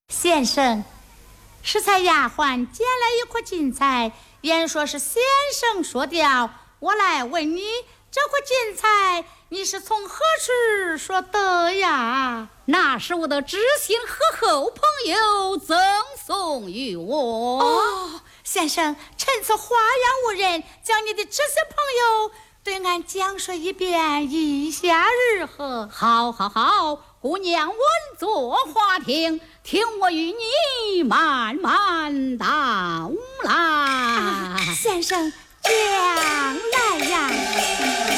先生，食材丫鬟捡来一颗金菜，言说是先生说掉。我来问你，这颗金菜你是从何处说得呀？ 那是我的知心和好朋友赠送于我。 哦，先生，趁此花样无人，将你的知心朋友对俺讲述一遍，意下如何？ 好，姑娘稳坐花厅，听我与你慢慢道来。 先生，讲来呀。